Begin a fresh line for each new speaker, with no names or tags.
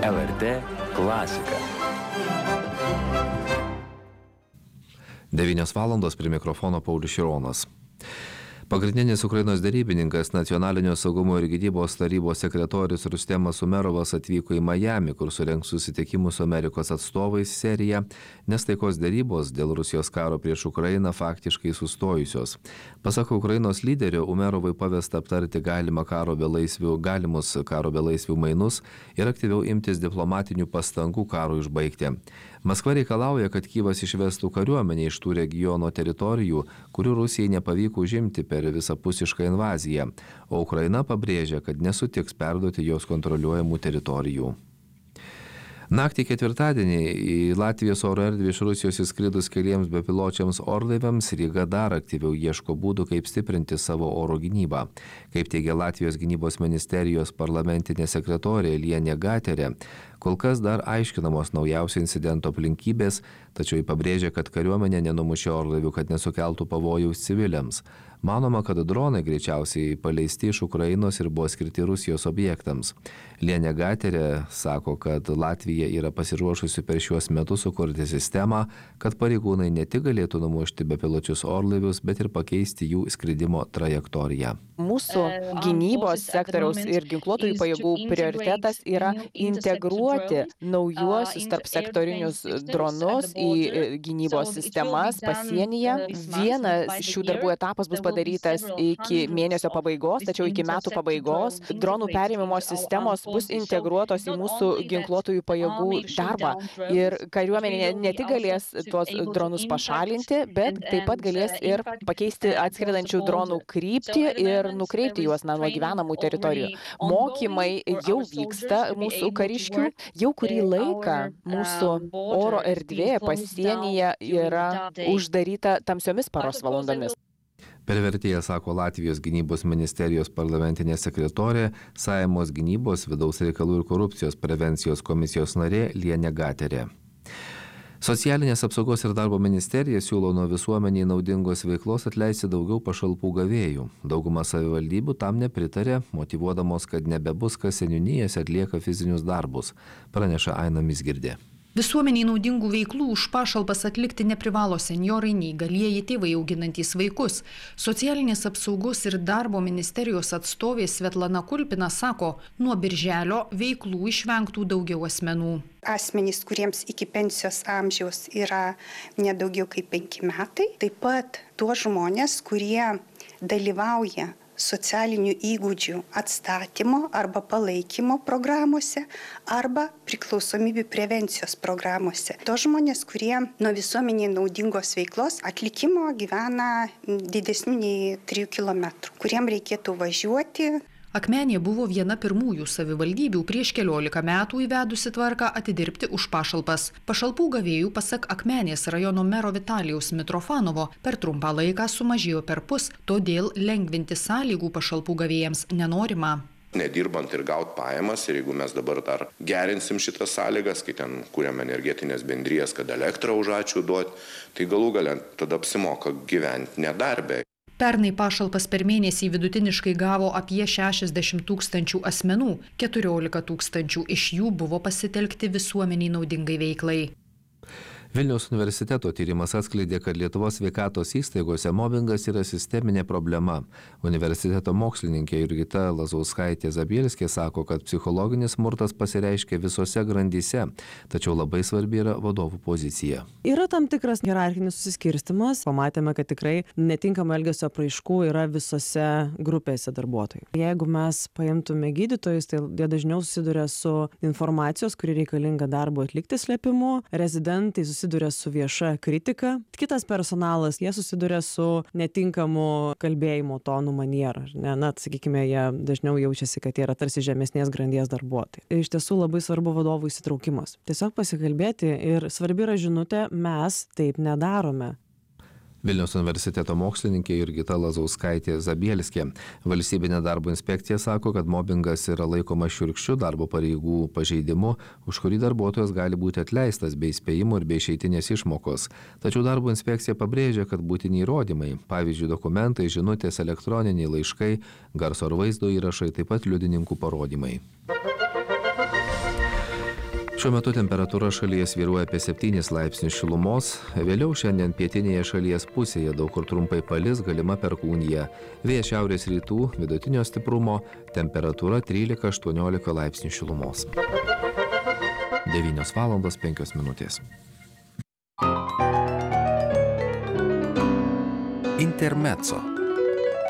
LRT klasika.
9 valandos prie mikrofono Paulius Šironas. Pagrindinis Ukrainos derybininkas Nacionalinio saugumo ir gynybos tarybos sekretorius Rustemas Umerovas atvyko į Majamį, kur surengs susitikimus su Amerikos atstovais seriją, nes taikos derybos dėl Rusijos karo prieš Ukrainą faktiškai sustojusios. Pasak Ukrainos lyderio, Umerovai pavesta aptarti galimus karo belaisvių mainus ir aktyviau imtis diplomatinių pastangų karui užbaigti. Maskva reikalauja, kad Kyjivas išvestų kariuomenę iš tų regiono teritorijų, kurių Rusijai nepavyko užimti per visapusišką invaziją, o Ukraina pabrėžia, kad nesutiks perduoti jos kontroliuojamų teritorijų. Naktį ketvirtadienį į Latvijos oro erdvę iš Rusijos įskridus keliems bepiločiams orlaiviams Ryga dar aktyviau ieško būdų, kaip stiprinti savo oro gynybą. Kaip teigia Latvijos gynybos ministerijos parlamentinė sekretorė Lienė Gaterė, kol kas dar aiškinamos naujausių incidento aplinkybės, tačiau ji pabrėžia, kad kariuomenė nenumušė orlaivių, kad nesukeltų pavojaus civiliams. Manoma, kad dronai greičiausiai paleisti iš Ukrainos ir buvo skirti Rusijos objektams. Lienė Gaterė sako, kad Latvija yra pasiruošusi per šiuos metus sukurti sistemą, kad pareigūnai ne tik galėtų numušti bepiločius orlaivius, bet ir pakeisti jų skridimo trajektoriją.
Mūsų gynybos sektoriaus ir ginkluotųjų pajėgų prioritetas yra integruoti naujuosius tarpsektorinius dronus į gynybos sistemas pasienyje. Vienas šių darbų etapas bus padarytas iki mėnesio pabaigos, tačiau iki metų pabaigos dronų perėmimo sistemos bus integruotos į mūsų ginkluotųjų pajėgų darbą. Ir kariuomenė ne tik galės tuos dronus pašalinti, bet taip pat galės ir pakeisti atskridančių dronų kryptį ir nukreipti juos nuo gyvenamų teritorijų. Mokymai jau vyksta mūsų kariškių. Jau kurį laiką mūsų oro erdvė pasienyje yra uždaryta tamsiomis paros valandomis.
Per vertėją sako Latvijos gynybos ministerijos parlamentinė sekretorė, Sąjungos gynybos, vidaus reikalų ir korupcijos prevencijos komisijos narė Lienė Gaterė. Socialinės apsaugos ir darbo ministerija siūlo nuo visuomeniai naudingos veiklos atleisti daugiau pašalpų gavėjų. Dauguma savivaldybių tam nepritarė, motyvuodamos, kad nebebus kas seniūnijose atlieka fizinius darbus, praneša Aina Mizgirdė.
Visuomeniai naudingų veiklų už pašalpas atlikti neprivalo senjorai, neįgalieji tėvai auginantys vaikus. Socialinės apsaugos ir darbo ministerijos atstovė Svetlana Kulpina sako, nuo birželio veiklų išvengtų daugiau asmenų.
Asmenys, kuriems iki pensijos amžiaus yra nedaugiau kaip 5 metai, taip pat tuos žmonės, kurie dalyvauja socialinių įgūdžių atstatymo arba palaikymo programuose arba priklausomybių prevencijos programuose. Tos žmonės, kurie nuo visuomeniai naudingos veiklos atlikimo gyvena didesnių nei 3 km, kuriem reikėtų važiuoti.
Akmenė buvo viena pirmųjų savivaldybių prieš 14 metų įvedusi tvarką atidirbti už pašalpas. Pašalpų gavėjų, pasak Akmenės rajono mero Vitalijaus Mitrofanovo, per trumpą laiką sumažėjo perpus, todėl lengvinti sąlygų pašalpų gavėjams nenorima.
Nedirbant ir gauti pajamas, ir jeigu mes dabar dar gerinsim šitas sąlygas, kai ten kūrėm energetinės bendrijas, kad elektrą už ačiū duoti, tai galų gale tada apsimoka gyventi nedarbę.
Pernai pašalpas per mėnesį vidutiniškai gavo apie 60 000 asmenų, 14 000 iš jų buvo pasitelkti visuomeniai naudingai veiklai.
Vilniaus universiteto tyrimas atskleidė, kad Lietuvos sveikatos įstaigose mobingas yra sisteminė problema. Universiteto mokslininkė Jurgita Lazauskaitė Zabielskė sako, kad psichologinis smurtas pasireiškia visose grandyse, tačiau labai svarbi yra vadovų pozicija.
Yra tam tikras hierarchinis susiskirstimas. Pamatėme, kad tikrai netinkamo elgesio apraiškų yra visose grupėse darbuotojų. Jeigu mes paimtume gydytojus, tai jie dažniau susiduria su informacijos, kuri reikalinga darbo atlikti slėpimu, rezidentai susiduria su vieša kritika. Kitas personalas, jie susiduria su netinkamu kalbėjimo tonu maniera. Sakykime, jie dažniau jaučiasi, kad jie yra tarsi žemesnės grandies darbuotojai. Iš tiesų labai svarbu vadovų įsitraukimas. Tiesiog pasikalbėti ir svarbi yra žinutė, mes taip nedarome.
Vilniaus universiteto mokslininkė Jurgita Lazauskaitė Zabielskė. Valstybinė darbo inspekcija sako, kad mobingas yra laikomas šiurkščiu darbo pareigų pažeidimu, už kurį darbuotojas gali būti atleistas be įspėjimų ir be išeitinės išmokos. Tačiau darbo inspekcija pabrėžia, kad būtini įrodymai, pavyzdžiui, dokumentai, žinutės, elektroniniai laiškai, garso ar vaizdo įrašai, taip pat liudininkų parodymai. Šiuo metu temperatūra šalyje svyruoja apie 7 laipsnius šilumos, vėliau šiandien pietinėje šalies pusėje daug kur trumpai palis, galima perkūnija. Vėjas šiaurės rytų, vidutinio stiprumo, temperatūra 13-18 laipsnių šilumos. 9:05.
Intermezzo.